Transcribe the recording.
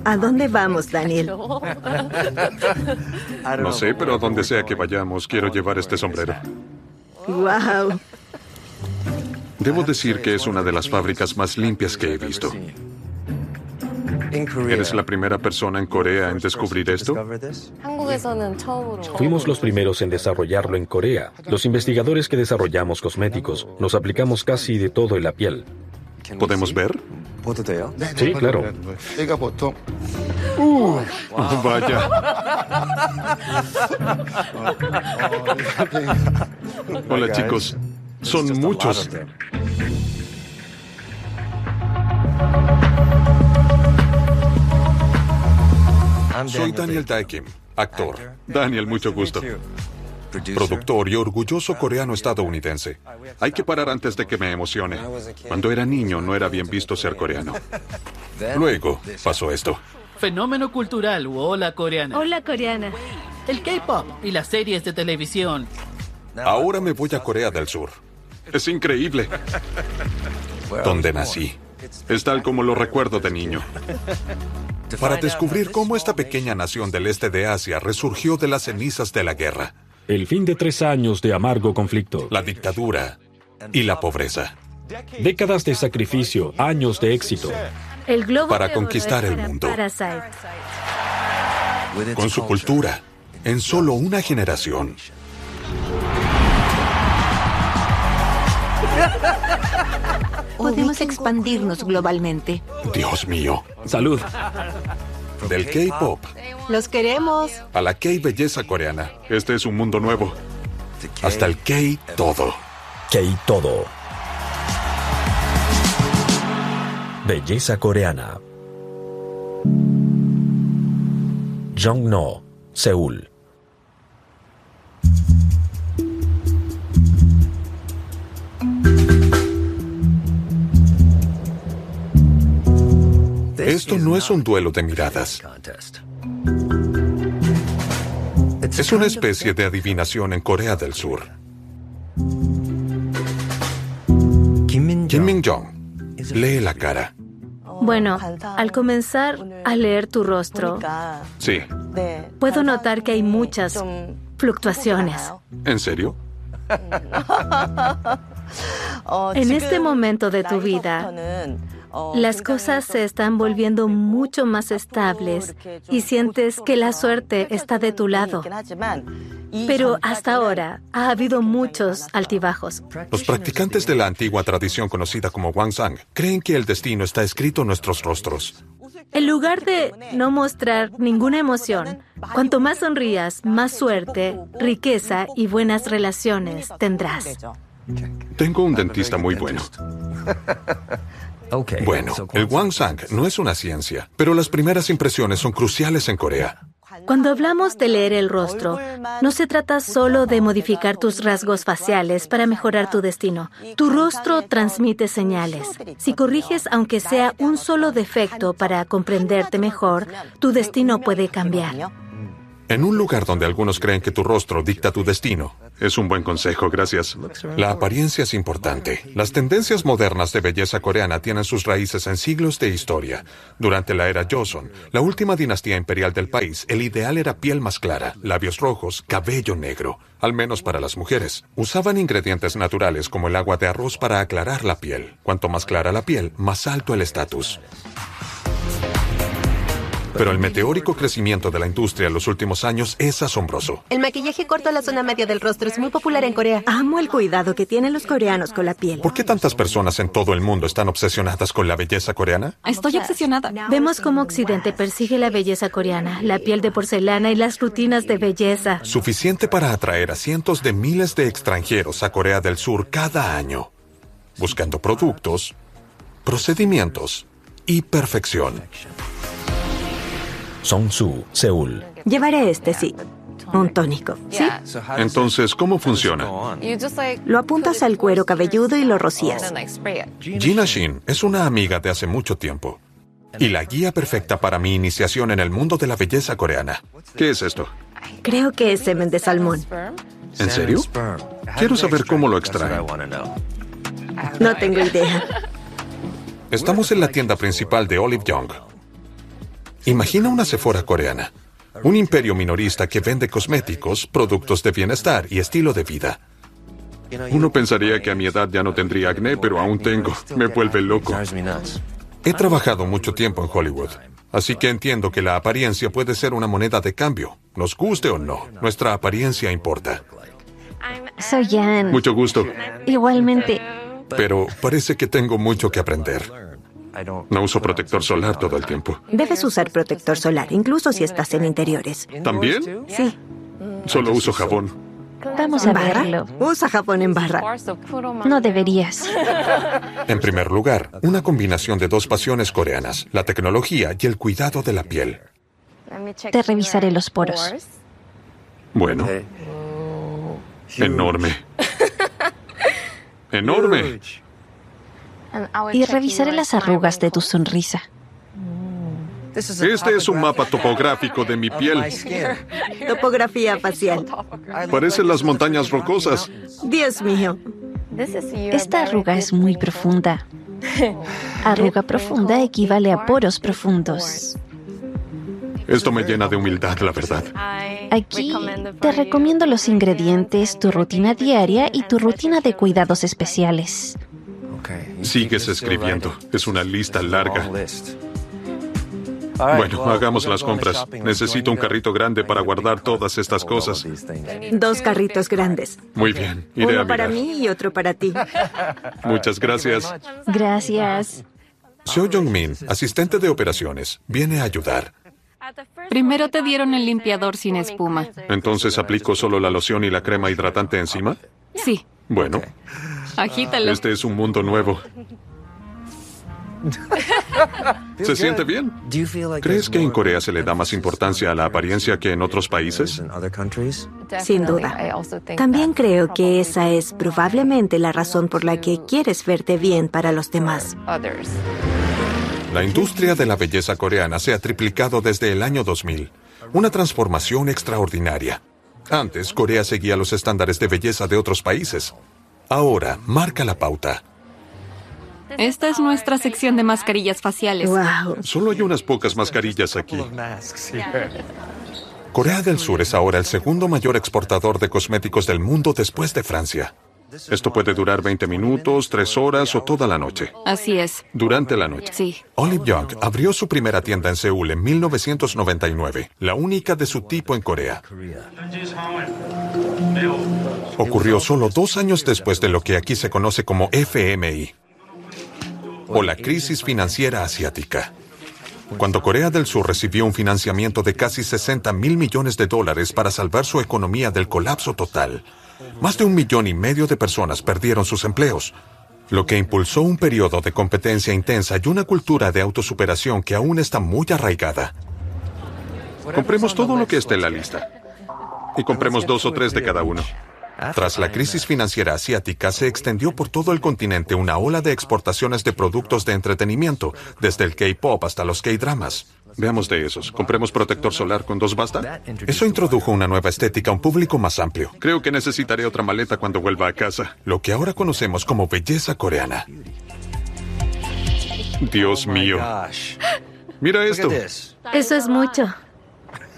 ¿A dónde vamos, Daniel? No sé, pero a donde sea que vayamos, quiero llevar este sombrero. ¡Wow! Debo decir que es una de las fábricas más limpias que he visto. ¿Eres la primera persona en Corea en descubrir esto? Fuimos los primeros en desarrollarlo en Corea. Los investigadores que desarrollamos cosméticos nos aplicamos casi de todo en la piel. ¿Podemos ver? Sí, claro. Vaya. Hola, chicos. Son muchos. Soy Daniel Dae Kim, actor. Daniel, mucho gusto. Productor y orgulloso coreano estadounidense. Hay que parar antes de que me emocione. Cuando era niño no era bien visto ser coreano. Luego pasó esto. Fenómeno cultural u ola coreana. Hola, coreana. El K-pop y las series de televisión. Ahora me voy a Corea del Sur. Es increíble. Donde nací. Es tal como lo recuerdo de niño. Para descubrir cómo esta pequeña nación del este de Asia resurgió de las cenizas de la guerra, El fin de 3 años de amargo conflicto. la dictadura y la pobreza. Décadas de sacrificio, años de éxito. El globo Para de oro conquistar es el para mundo. Parasite. Con su cultura, en solo una generación. Podemos expandirnos globalmente. Dios mío. Salud. Del K-pop Los queremos. a la K-belleza coreana. Este es un mundo nuevo. Hasta el K-todo. K-todo. Belleza coreana. Jongno, Seúl. Esto no es un duelo de miradas. Es una especie de adivinación en Corea del Sur. Kim Min-jong lee la cara. Bueno, al comenzar a leer tu rostro, Sí. puedo notar que hay muchas fluctuaciones. ¿En serio? En este momento de tu vida, las cosas se están volviendo mucho más estables y sientes que la suerte está de tu lado. Pero hasta ahora ha habido muchos altibajos. Los practicantes de la antigua tradición conocida como Hwangsan creen que el destino está escrito en nuestros rostros. En lugar de no mostrar ninguna emoción, cuanto más sonrías, más suerte, riqueza y buenas relaciones tendrás. Tengo un dentista muy bueno. Bueno, el Hwangsan no es una ciencia, pero las primeras impresiones son cruciales en Corea. Cuando hablamos de leer el rostro, no se trata solo de modificar tus rasgos faciales para mejorar tu destino. Tu rostro transmite señales. Si corriges aunque sea un solo defecto para comprenderte mejor, tu destino puede cambiar. En un lugar donde algunos creen que tu rostro dicta tu destino. Es un buen consejo, gracias. La apariencia es importante. Las tendencias modernas de belleza coreana tienen sus raíces en siglos de historia. Durante la era Joseon, la última dinastía imperial del país, el ideal era piel más clara, labios rojos, cabello negro. Al menos para las mujeres. Usaban ingredientes naturales como el agua de arroz para aclarar la piel. Cuanto más clara la piel, más alto el estatus. Pero el meteórico crecimiento de la industria en los últimos años es asombroso. El maquillaje corto a la zona media del rostro es muy popular en Corea. Amo el cuidado que tienen los coreanos con la piel. ¿Por qué tantas personas en todo el mundo están obsesionadas con la belleza coreana? Estoy obsesionada. Vemos cómo Occidente persigue la belleza coreana, la piel de porcelana y las rutinas de belleza. Suficiente para atraer a cientos de miles de extranjeros a Corea del Sur cada año, buscando productos, procedimientos y perfección. Songsu, Seúl. Llevaré este, sí. Un tónico, ¿sí? Entonces, ¿cómo funciona? Lo apuntas al cuero cabelludo y lo rocías. Gina Shin es una amiga de hace mucho tiempo y la guía perfecta para mi iniciación en el mundo de la belleza coreana. ¿Qué es esto? Creo que es semen de salmón. ¿En serio? Quiero saber cómo lo extraen. No tengo idea. Estamos en la tienda principal de Olive Young. Imagina una Sephora coreana, un imperio minorista que vende cosméticos, productos de bienestar y estilo de vida. Uno pensaría que a mi edad ya no tendría acné, pero aún tengo. Me vuelve loco. He trabajado mucho tiempo en Hollywood, así que entiendo que la apariencia puede ser una moneda de cambio. Nos guste o no, nuestra apariencia importa. Soy Jan. Mucho gusto. Igualmente. Pero parece que tengo mucho que aprender. No uso protector solar todo el tiempo. Debes usar protector solar, incluso si estás en interiores. ¿También? Sí. Solo uso jabón. Vamos a ¿En barra? verlo. Usa jabón en barra. No deberías. En primer lugar, una combinación de dos pasiones coreanas, la tecnología y el cuidado de la piel. Te revisaré los poros. Bueno. Enorme. ¡Enorme! Y revisaré las arrugas de tu sonrisa. Este es un mapa topográfico de mi piel. Topografía facial. Parecen las montañas rocosas. Dios mío. Esta arruga es muy profunda. Arruga profunda equivale a poros profundos. Esto me llena de humildad, la verdad. Aquí te recomiendo los ingredientes, tu rutina diaria y tu rutina de cuidados especiales. Sigues escribiendo. Es una lista larga. Bueno, hagamos las compras. Necesito un carrito grande para guardar todas estas cosas. 2 carritos grandes. Muy bien, iré a Uno para mirar. mí y otro para ti. Muchas gracias. Gracias. Seo Jong-min, asistente de operaciones, viene a ayudar. Primero te dieron el limpiador sin espuma. Entonces, ¿aplico solo la loción y la crema hidratante encima? Sí, Bueno, agítalo. este es un mundo nuevo. ¿Se siente bien? ¿Crees que en Corea se le da más importancia a la apariencia que en otros países? Sin duda. También creo que esa es probablemente la razón por la que quieres verte bien para los demás. La industria de la belleza coreana se ha triplicado desde el año 2000. Una transformación extraordinaria. Antes, Corea seguía los estándares de belleza de otros países. Ahora, marca la pauta. Esta es nuestra sección de mascarillas faciales. Wow. Solo hay unas pocas mascarillas aquí. Corea del Sur es ahora el segundo mayor exportador de cosméticos del mundo después de Francia. Esto puede durar 20 minutos, 3 horas o toda la noche. Así es. Durante la noche. Sí. Olive Young abrió su primera tienda en Seúl en 1999, la única de su tipo en Corea. Ocurrió solo 2 años después de lo que aquí se conoce como FMI, o la crisis financiera asiática. Cuando Corea del Sur recibió un financiamiento de casi $60 mil millones para salvar su economía del colapso total, más de 1,5 millones de personas perdieron sus empleos, lo que impulsó un periodo de competencia intensa y una cultura de autosuperación que aún está muy arraigada. Compremos todo lo que esté en la lista. Y compremos 2 o 3 de cada uno. Tras la crisis financiera asiática, se extendió por todo el continente una ola de exportaciones de productos de entretenimiento, desde el K-pop hasta los K-dramas. Veamos de esos. ¿Compremos protector solar con 2 basta? Eso introdujo una nueva estética a un público más amplio. Creo que necesitaré otra maleta cuando vuelva a casa. Lo que ahora conocemos como belleza coreana. Dios mío. Mira esto. Eso es mucho.